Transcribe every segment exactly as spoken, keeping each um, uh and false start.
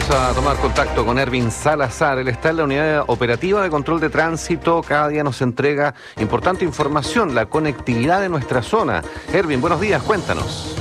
Vamos a tomar contacto con Ervin Salazar. Él está en la unidad operativa de control de tránsito. Cada día nos entrega importante información, la conectividad de nuestra zona. Ervin, buenos días, cuéntanos.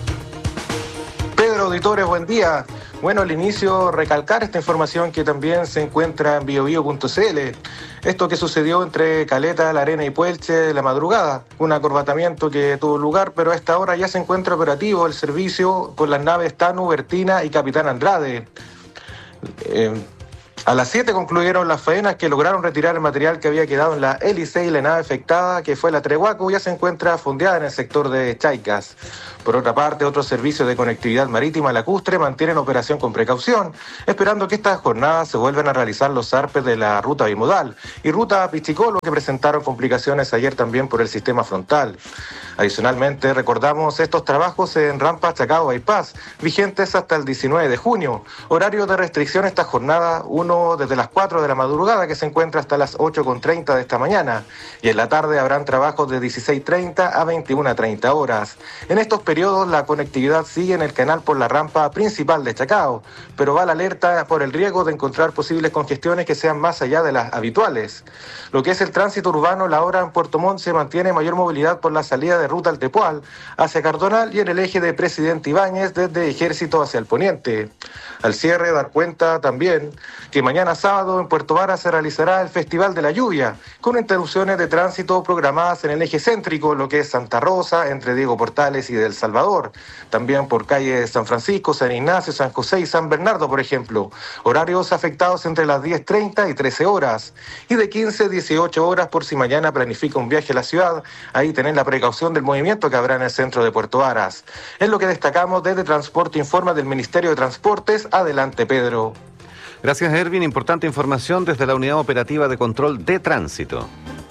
Pedro, auditores, buen día. Bueno, al inicio recalcar esta información que también se encuentra en biobío punto c l. Esto que sucedió entre Caleta, La Arena y Puelche la madrugada, un acorbatamiento que tuvo lugar, pero a esta hora ya se encuentra operativo el servicio con las naves Tanu, Bertina y Capitán Andrade. Eh, A las siete concluyeron las faenas que lograron retirar el material que había quedado en la hélice y la nave afectada, que fue la Trehuaco, ya se encuentra fondeada en el sector de Chaicas. Por otra parte, otros servicios de conectividad marítima lacustre mantienen operación con precaución, esperando que estas jornadas se vuelvan a realizar los zarpes de la ruta bimodal y ruta Pichicolo, que presentaron complicaciones ayer también por el sistema frontal. Adicionalmente, recordamos estos trabajos en rampa Chacao Bypass, vigentes hasta el diecinueve de junio. Horario de restricción esta jornada, uno desde las cuatro de la madrugada, que se encuentra hasta las ocho con treinta de esta mañana. Y en la tarde habrán trabajos de dieciséis treinta a veintiuna treinta horas. En estos periodos la conectividad sigue en el canal por la rampa principal de Chacao, pero va la alerta por el riesgo de encontrar posibles congestiones que sean más allá de las habituales. Lo que es el tránsito urbano, la hora en Puerto Montt se mantiene mayor movilidad por la salida de ruta al Tepual hacia Cardonal y en el eje de Presidente Ibáñez desde Ejército hacia el poniente. Al cierre, dar cuenta también que mañana sábado en Puerto Vara se realizará el Festival de la Lluvia, con interrupciones de tránsito programadas en el eje céntrico, lo que es Santa Rosa, entre Diego Portales y del Salvador. También por calle San Francisco, San Ignacio, San José y San Bernardo, por ejemplo. Horarios afectados entre las diez treinta y trece horas. Y de quince a dieciocho horas por si mañana planifica un viaje a la ciudad. Ahí tenés la precaución del movimiento que habrá en el centro de Puerto Varas. Es lo que destacamos desde Transporte Informa del Ministerio de Transportes. Adelante, Pedro. Gracias, Ervin. Importante información desde la unidad operativa de control de tránsito.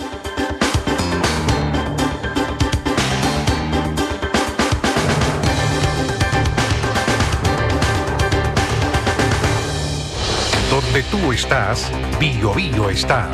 Donde tú estás, BioBio está.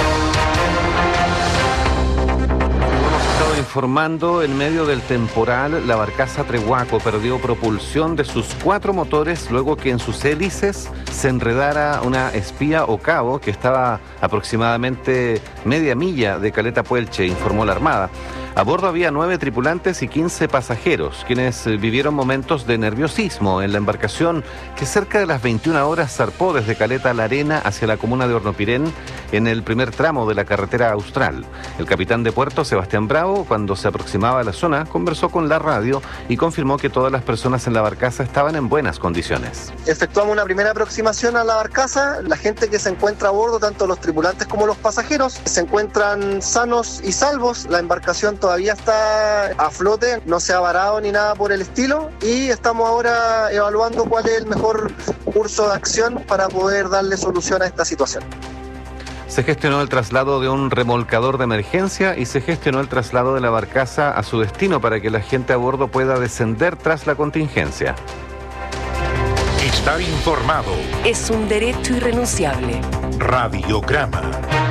Informando, en medio del temporal, la barcaza Trehuaco perdió propulsión de sus cuatro motores luego que en sus hélices se enredara una espía o cabo que estaba aproximadamente media milla de Caleta Puelche, informó la Armada. A bordo había nueve tripulantes y quince pasajeros, quienes vivieron momentos de nerviosismo en la embarcación que cerca de las veintiuna horas zarpó desde Caleta La Arena hacia la comuna de Hornopirén en el primer tramo de la carretera austral. El capitán de puerto, Sebastián Bravo, cuando se aproximaba a la zona, conversó con la radio y confirmó que todas las personas en la barcaza estaban en buenas condiciones. Efectuamos una primera aproximación a la barcaza. La gente que se encuentra a bordo, tanto los tripulantes como los pasajeros, se encuentran sanos y salvos. La embarcación todavía está a flote, no se ha varado ni nada por el estilo, y estamos ahora evaluando cuál es el mejor curso de acción para poder darle solución a esta situación. Se gestionó el traslado de un remolcador de emergencia y se gestionó el traslado de la barcaza a su destino para que la gente a bordo pueda descender tras la contingencia. Estar informado es un derecho irrenunciable. Radiograma.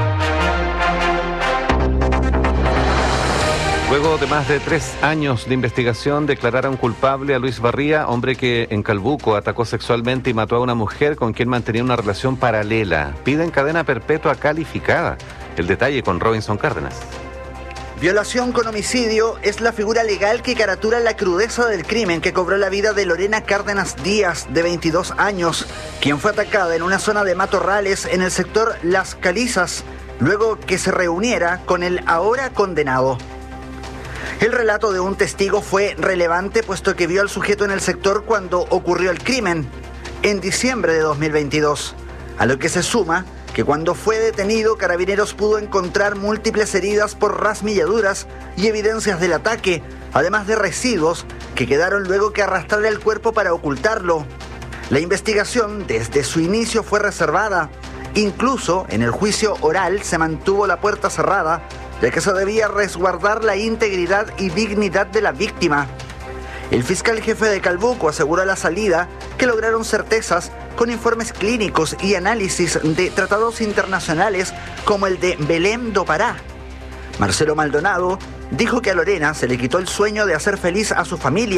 Luego de más de tres años de investigación, declararon culpable a Luis Barría, hombre que en Calbuco atacó sexualmente y mató a una mujer con quien mantenía una relación paralela. Piden cadena perpetua calificada. El detalle con Robinson Cárdenas. Violación con homicidio es la figura legal que caratura la crudeza del crimen que cobró la vida de Lorena Cárdenas Díaz, de veintidós años, quien fue atacada en una zona de matorrales en el sector Las Calizas, luego que se reuniera con el ahora condenado. El relato de un testigo fue relevante puesto que vio al sujeto en el sector cuando ocurrió el crimen, en diciembre de dos mil veintidós, a lo que se suma que cuando fue detenido, Carabineros pudo encontrar múltiples heridas por rasmilladuras y evidencias del ataque, además de residuos que quedaron luego que arrastrar el cuerpo para ocultarlo. La investigación desde su inicio fue reservada, incluso en el juicio oral se mantuvo la puerta cerrada, ya que se debía resguardar la integridad y dignidad de la víctima. El fiscal jefe de Calbuco aseguró a la salida que lograron certezas con informes clínicos y análisis de tratados internacionales como el de Belém do Pará. Marcelo Maldonado dijo que a Lorena se le quitó el sueño de hacer feliz a su familia,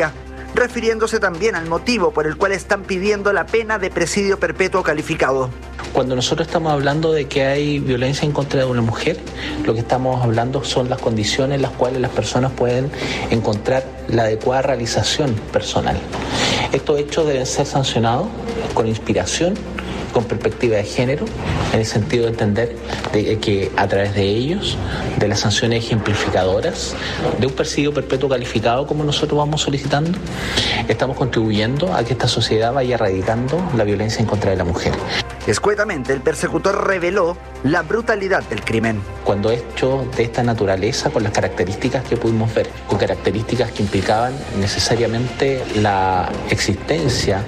refiriéndose también al motivo por el cual están pidiendo la pena de presidio perpetuo calificado. Cuando nosotros estamos hablando de que hay violencia en contra de una mujer, lo que estamos hablando son las condiciones en las cuales las personas pueden encontrar la adecuada realización personal. Estos hechos deben ser sancionados con inspiración, con perspectiva de género, en el sentido de entender de que a través de ellos, de las sanciones ejemplificadoras, de un presidio perpetuo calificado como nosotros vamos solicitando, estamos contribuyendo a que esta sociedad vaya erradicando la violencia en contra de la mujer. Escuetamente, el persecutor reveló la brutalidad del crimen. Cuando hechos de esta naturaleza, con las características que pudimos ver, con características que implicaban necesariamente la existencia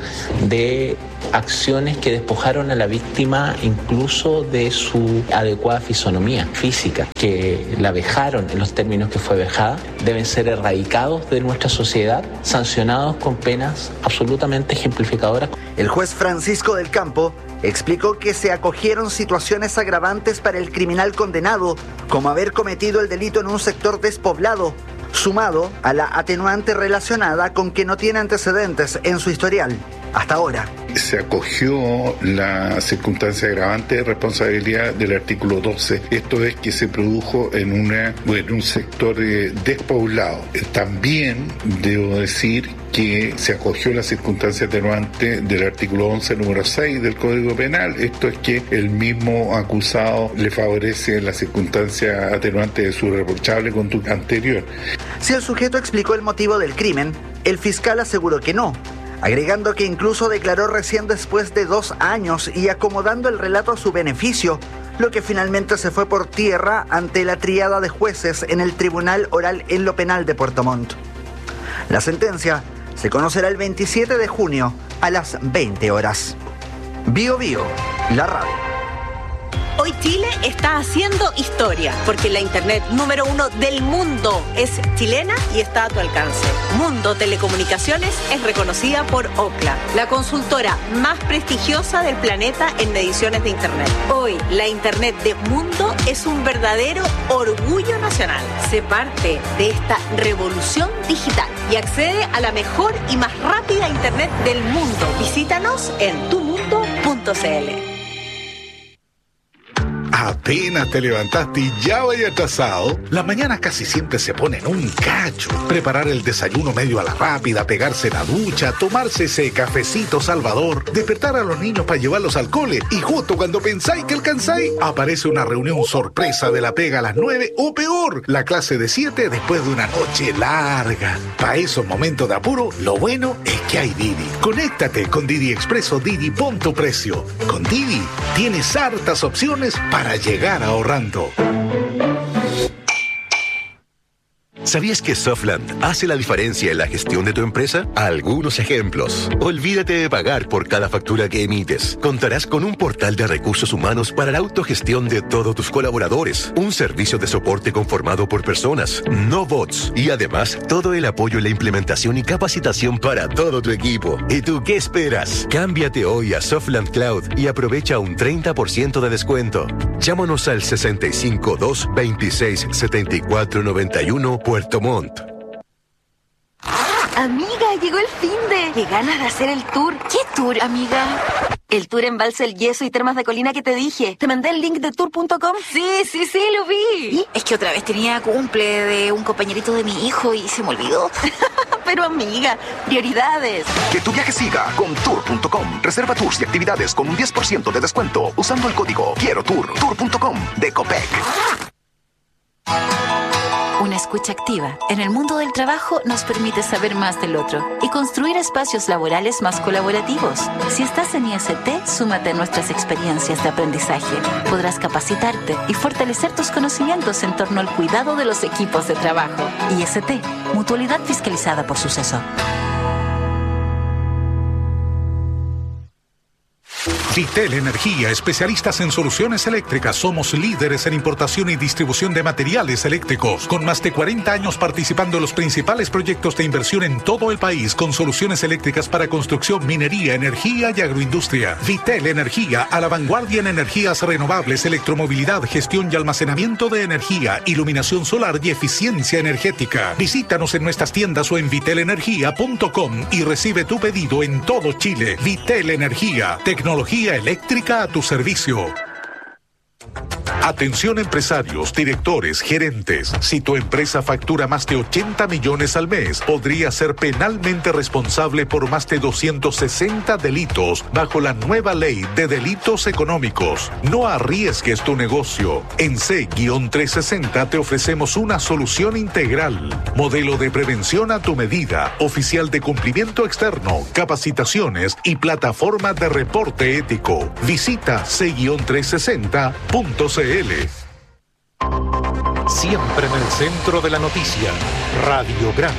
de acciones que despojaron a la víctima incluso de su adecuada fisonomía física, que la vejaron en los términos que fue vejada, deben ser erradicados de nuestra sociedad, sancionados con penas absolutamente ejemplificadoras. El juez Francisco del Campo explicó que se acogieron situaciones agravantes para el criminal condenado, como haber cometido el delito en un sector despoblado, sumado a la atenuante relacionada con que no tiene antecedentes en su historial. Hasta ahora. Se acogió la circunstancia agravante de responsabilidad del artículo doce. Esto es que se produjo en, una, en un sector eh, despoblado. También debo decir que se acogió la circunstancia atenuante del artículo once, número seis del Código Penal. Esto es que el mismo acusado le favorece la circunstancia atenuante de su reprochable conducta anterior. Si el sujeto explicó el motivo del crimen, el fiscal aseguró que no, agregando que incluso declaró recién después de dos años y acomodando el relato a su beneficio, lo que finalmente se fue por tierra ante la tríada de jueces en el Tribunal Oral en lo Penal de Puerto Montt. La sentencia se conocerá el veintisiete de junio a las veinte horas. Bio Bio, la radio. Hoy Chile está haciendo historia, porque la internet número uno del mundo es chilena y está a tu alcance. Mundo Telecomunicaciones es reconocida por Ookla, la consultora más prestigiosa del planeta en mediciones de internet. Hoy, la internet de Mundo es un verdadero orgullo nacional. Sé parte de esta revolución digital y accede a la mejor y más rápida internet del mundo. Visítanos en tu mundo punto c l. Apenas te levantaste y ya vaya atrasado. Las mañanas casi siempre se ponen un cacho. Preparar el desayuno medio a la rápida, pegarse la ducha, tomarse ese cafecito salvador, despertar a los niños para llevarlos al cole y justo cuando pensáis que alcanzáis, aparece una reunión sorpresa de la pega a las nueve o peor, la clase de siete después de una noche larga. Para esos momentos de apuro, lo bueno es que hay Didi. Conéctate con Didi Expreso Didi, pon tu precio. Con Didi tienes hartas opciones para llegar ahorrando. ¿Sabías que Softland hace la diferencia en la gestión de tu empresa? Algunos ejemplos. Olvídate de pagar por cada factura que emites. Contarás con un portal de recursos humanos para la autogestión de todos tus colaboradores. Un servicio de soporte conformado por personas, no bots. Y además, todo el apoyo en la implementación y capacitación para todo tu equipo. ¿Y tú qué esperas? Cámbiate hoy a Softland Cloud y aprovecha un treinta por ciento de descuento. Llámanos al sesenta y cinco, dos, veintiséis, setenta y cuatro, noventa y uno Puerto Montt. Amiga, llegó el finde. Qué ganas de hacer el tour. ¿Qué tour, amiga? El tour Embalse El Yeso y Termas de Colina que te dije. ¿Te mandé el link de tour punto com? Sí, sí, sí, lo vi. ¿Y? Es que otra vez tenía cumple de un compañerito de mi hijo y se me olvidó. Pero amiga, prioridades. Que tu viaje siga con tour punto com. Reserva tours y actividades con un diez por ciento de descuento usando el código Quiero Tour. tour punto com de Copec. Una escucha activa en el mundo del trabajo nos permite saber más del otro y construir espacios laborales más colaborativos. Si estás en I S T, súmate a nuestras experiencias de aprendizaje. Podrás capacitarte y fortalecer tus conocimientos en torno al cuidado de los equipos de trabajo. I S T, Mutualidad Fiscalizada por Suceso. Vitel Energía, especialistas en soluciones eléctricas. Somos líderes en importación y distribución de materiales eléctricos, con más de cuarenta años participando en los principales proyectos de inversión en todo el país, con soluciones eléctricas para construcción, minería, energía y agroindustria. Vitel Energía, a la vanguardia en energías renovables, electromovilidad, gestión y almacenamiento de energía, iluminación solar y eficiencia energética. Visítanos en nuestras tiendas o en vitel energía punto com y recibe tu pedido en todo Chile. Vitel Energía, tecnología eléctrica a tu servicio. Atención empresarios, directores, gerentes. Si tu empresa factura más de ochenta millones al mes, podría ser penalmente responsable por más de doscientos sesenta delitos bajo la nueva ley de delitos económicos. No arriesgues tu negocio. En C trescientos sesenta te ofrecemos una solución integral. Modelo de prevención a tu medida, oficial de cumplimiento externo, capacitaciones y plataforma de reporte ético. Visita C trescientos sesenta punto c l. Siempre en el centro de la noticia, Radiograma.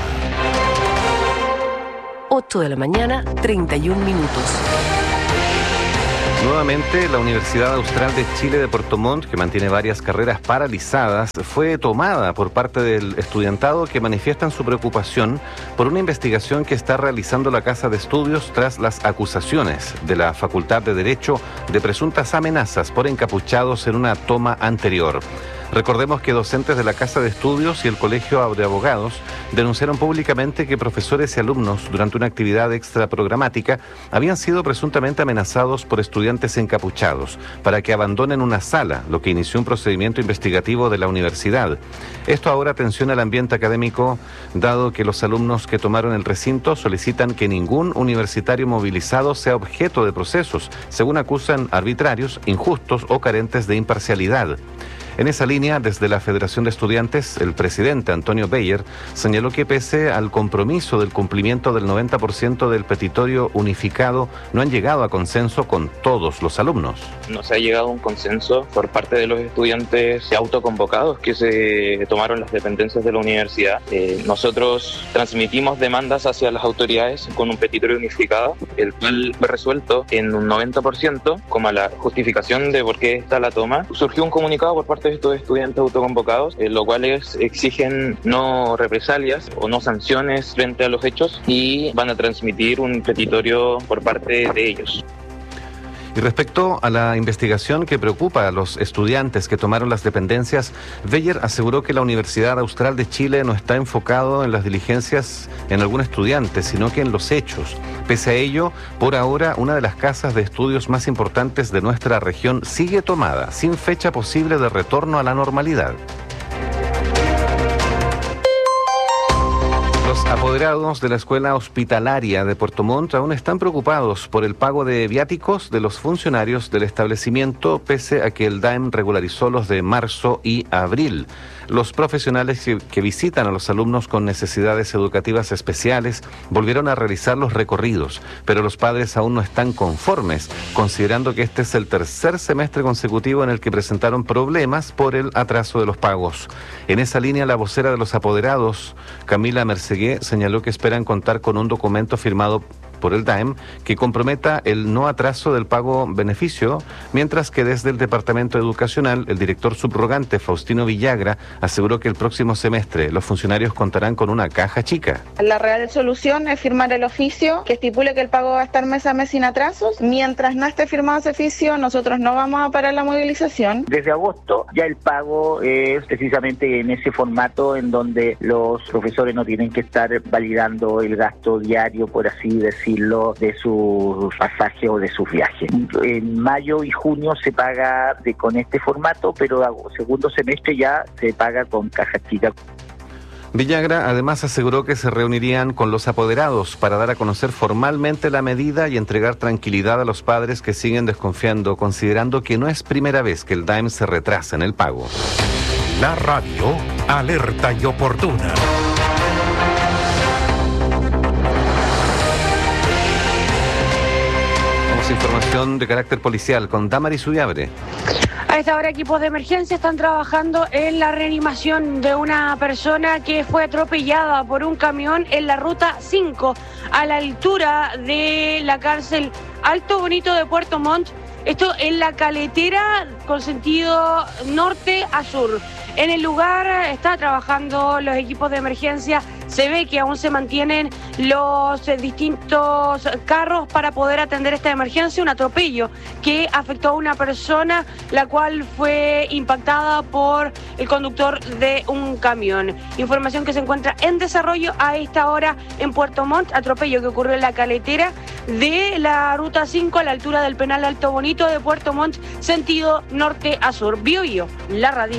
ocho de la mañana, treinta y un minutos. Nuevamente, la Universidad Austral de Chile de Puerto Montt, que mantiene varias carreras paralizadas, fue tomada por parte del estudiantado, que manifiestan su preocupación por una investigación que está realizando la Casa de Estudios tras las acusaciones de la Facultad de Derecho de presuntas amenazas por encapuchados en una toma anterior. Recordemos que docentes de la Casa de Estudios y el Colegio de Abogados denunciaron públicamente que profesores y alumnos durante una actividad extraprogramática habían sido presuntamente amenazados por estudiantes encapuchados para que abandonen una sala, lo que inició un procedimiento investigativo de la universidad. Esto ahora tensiona el ambiente académico, dado que los alumnos que tomaron el recinto solicitan que ningún universitario movilizado sea objeto de procesos, según acusan arbitrarios, injustos o carentes de imparcialidad. En esa línea, desde la Federación de Estudiantes, el presidente Antonio Beyer señaló que pese al compromiso del cumplimiento del noventa por ciento del petitorio unificado, no han llegado a consenso con todos los alumnos. No se ha llegado a un consenso por parte de los estudiantes autoconvocados que se tomaron las dependencias de la universidad. Eh, nosotros transmitimos demandas hacia las autoridades con un petitorio unificado, el cual fue resuelto en un noventa por ciento, como la justificación de por qué está la toma. Surgió un comunicado por parte de estos estudiantes autoconvocados, eh, lo cual es, exigen no represalias o no sanciones frente a los hechos, y van a transmitir un petitorio por parte de ellos. Y respecto a la investigación que preocupa a los estudiantes que tomaron las dependencias, Beyer aseguró que la Universidad Austral de Chile no está enfocado en las diligencias en algún estudiante, sino que en los hechos. Pese a ello, por ahora, una de las casas de estudios más importantes de nuestra región sigue tomada, sin fecha posible de retorno a la normalidad. Los apoderados de la Escuela Hospitalaria de Puerto Montt aún están preocupados por el pago de viáticos de los funcionarios del establecimiento, pese a que el D A E M regularizó los de marzo y abril. Los profesionales que, que visitan a los alumnos con necesidades educativas especiales volvieron a realizar los recorridos, pero los padres aún no están conformes, considerando que este es el tercer semestre consecutivo en el que presentaron problemas por el atraso de los pagos. En esa línea, la vocera de los apoderados, Camila Mercegué, señaló que esperan contar con un documento firmado por el D A E M que comprometa el no atraso del pago beneficio, mientras que desde el Departamento Educacional, el director subrogante Faustino Villagra aseguró que el próximo semestre los funcionarios contarán con una caja chica. La real solución es firmar el oficio que estipule que el pago va a estar mes a mes sin atrasos. Mientras no esté firmado ese oficio, nosotros no vamos a parar la movilización. Desde agosto ya el pago es precisamente en ese formato en donde los profesores no tienen que estar validando el gasto diario, por así decirlo, de sus pasajes o de sus viajes. En mayo y junio se paga de, con este formato, pero segundo semestre ya se paga con caja chica. Villagra además aseguró que se reunirían con los apoderados para dar a conocer formalmente la medida y entregar tranquilidad a los padres que siguen desconfiando, considerando que no es primera vez que el D A E M se retrasa en el pago. La radio, alerta y oportuna. Información de carácter policial con Damaris Ullabre. A esta hora, equipos de emergencia están trabajando en la reanimación de una persona que fue atropellada por un camión en la ruta cinco, a la altura de la cárcel Alto Bonito de Puerto Montt. Esto en la Caletera con sentido norte a sur. En el lugar está trabajando los equipos de emergencia. Se ve que aún se mantienen los eh, distintos carros para poder atender esta emergencia. Un atropello que afectó a una persona, la cual fue impactada por el conductor de un camión. Información que se encuentra en desarrollo a esta hora en Puerto Montt. Atropello que ocurrió en la Caletera de la Ruta cinco a la altura del Penal Alto Bonito de Puerto Montt, sentido norte a sur. Bio Bio, la radio.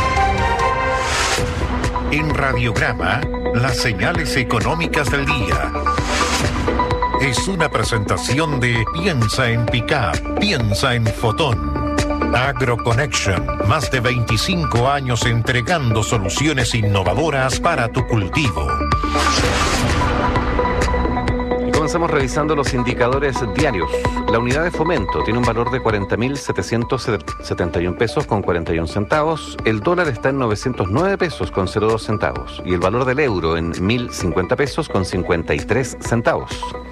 En Radiograma, las señales económicas del día. Es una presentación de Piensa en Pickup, piensa en Fotón. AgroConnection, más de veinticinco años entregando soluciones innovadoras para tu cultivo. Comenzamos revisando los indicadores diarios. La unidad de fomento tiene un valor de cuarenta mil setecientos setenta y un pesos con cuarenta y un centavos. El dólar está en novecientos nueve pesos con cero dos centavos. Y el valor del euro en mil cincuenta pesos con cincuenta y tres centavos.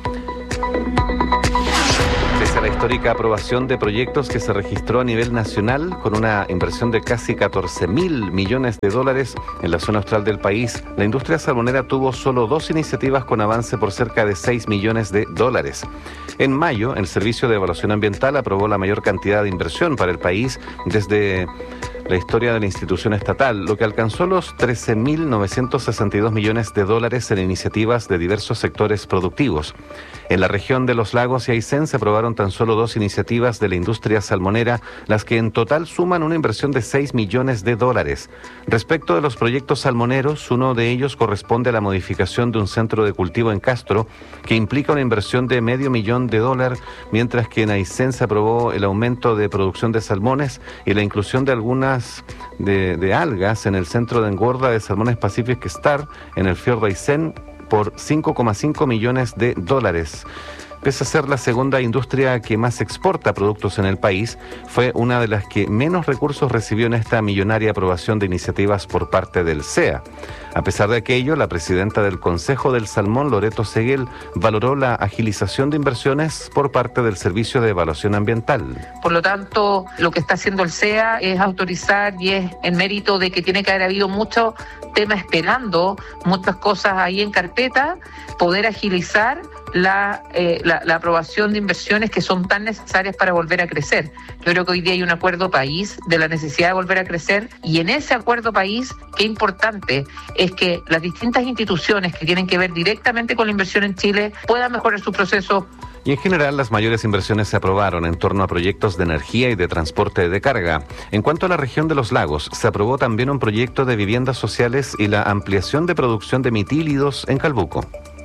Pese a la histórica aprobación de proyectos que se registró a nivel nacional, con una inversión de casi catorce mil millones de dólares en la zona austral del país, la industria salmonera tuvo solo dos iniciativas con avance por cerca de seis millones de dólares. En mayo, el Servicio de Evaluación Ambiental aprobó la mayor cantidad de inversión para el país desde la historia de la institución estatal, lo que alcanzó los trece mil novecientos sesenta y dos millones de dólares en iniciativas de diversos sectores productivos. En la región de Los Lagos y Aysén se aprobaron tan solo dos iniciativas de la industria salmonera, las que en total suman una inversión de seis millones de dólares. Respecto de los proyectos salmoneros, uno de ellos corresponde a la modificación de un centro de cultivo en Castro, que implica una inversión de medio millón de dólares, mientras que en Aysén se aprobó el aumento de producción de salmones y la inclusión de algunas de, de algas en el centro de engorda de salmones Pacific Star en el fiordo Aysén por cinco coma cinco millones de dólares. Pese a ser la segunda industria que más exporta productos en el país, fue una de las que menos recursos recibió en esta millonaria aprobación de iniciativas por parte del C E A. A pesar de aquello, la presidenta del Consejo del Salmón, Loreto Seguel, valoró la agilización de inversiones por parte del Servicio de Evaluación Ambiental. Por lo tanto, lo que está haciendo el C E A es autorizar y es en mérito de que tiene que haber habido mucho tema esperando, muchas cosas ahí en carpeta, poder agilizar La, eh, la, la aprobación de inversiones que son tan necesarias para volver a crecer. Yo creo que hoy día hay un acuerdo país de la necesidad de volver a crecer, y en ese acuerdo país, qué importante es que las distintas instituciones que tienen que ver directamente con la inversión en Chile puedan mejorar su proceso. Y en general, las mayores inversiones se aprobaron en torno a proyectos de energía y de transporte de carga. En cuanto a la región de Los Lagos, se aprobó también un proyecto de viviendas sociales y la ampliación de producción de mitílidos en Calbuco.